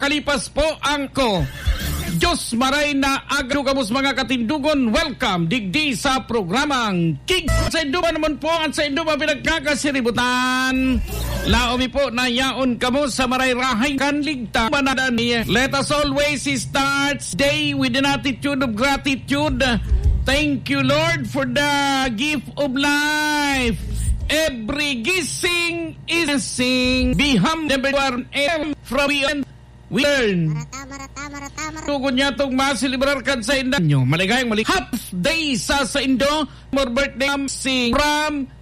makalipas po ang ko. Diyos maray na agro kamus mga katindugon. Welcome digdi sa programang King. Sa Induma naman po at sa Induma pinagkakasiributan. Laomi po na yaon kamus sa maray rahay kanligta. Let us always start day with an attitude of gratitude. Thank you, Lord, for the gift of life. Every gising is a sing. Biham number 1 from we learn. Tugod niya itong masilibrar kan sa inyo. Maligayang half day sa Indo. More birthday sing from